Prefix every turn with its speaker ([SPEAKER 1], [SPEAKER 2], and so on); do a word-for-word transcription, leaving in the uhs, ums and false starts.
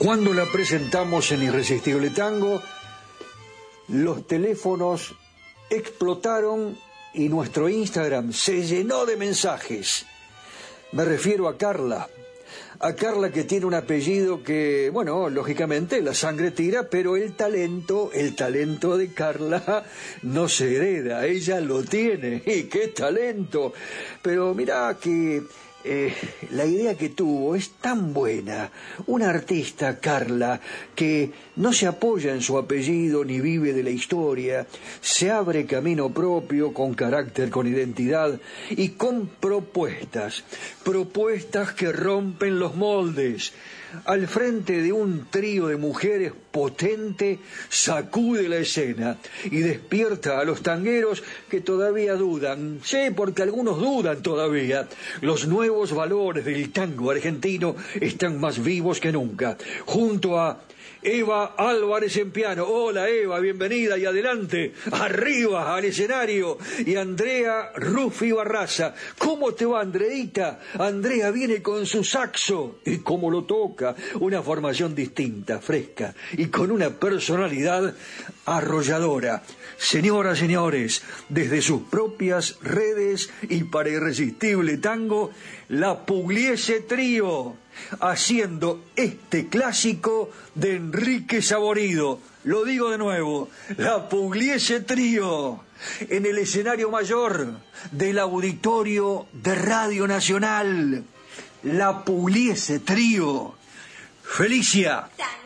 [SPEAKER 1] Cuando la presentamos en Irresistible Tango, los teléfonos explotaron y nuestro Instagram se llenó de mensajes. Me refiero a Carla. A Carla, que tiene un apellido que, bueno, lógicamente la sangre tira, pero el talento, el talento de Carla no se hereda, ella lo tiene. ¡Y qué talento! Pero mirá que eh, la idea que tuvo es tan buena. Una artista, Carla, que no se apoya en su apellido ni vive de la historia, se abre camino propio, con carácter, con identidad y con propuestas. Propuestas que rompen los moldes. Al frente de un trío de mujeres potente, sacude la escena y despierta a los tangueros que todavía dudan. Sí, porque algunos dudan todavía. Los nuevos valores del tango argentino están más vivos que nunca. Junto a Eva Álvarez en piano. Hola Eva, bienvenida y adelante, arriba al escenario. Y Andrea Rufi Barraza. ¿Cómo te va, Andreita? Andrea viene con su saxo. ¿Y cómo lo toca? Una formación distinta, fresca y con una personalidad arrolladora. Señoras, señores, desde sus propias redes y para Irresistible Tango, la Pugliese Trío, haciendo este clásico de Enrique Saborido. Lo digo de nuevo, la Pugliese Trío, en el escenario mayor del auditorio de Radio Nacional. La Pugliese Trío. Felicia.